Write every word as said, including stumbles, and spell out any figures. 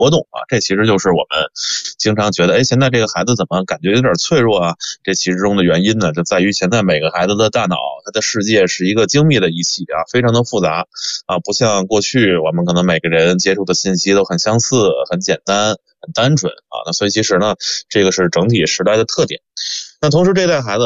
波动啊，这其实就是我们经常觉得，哎，现在这个孩子怎么感觉有点脆弱啊？这其中的原因呢，就在于现在每个孩子的大脑，他的世界是一个精密的一起啊，非常的复杂啊，不像过去我们可能每个人接触的信息都很相似、很简单、很单纯啊。那所以其实呢，这个是整体时代的特点。那同时这代孩子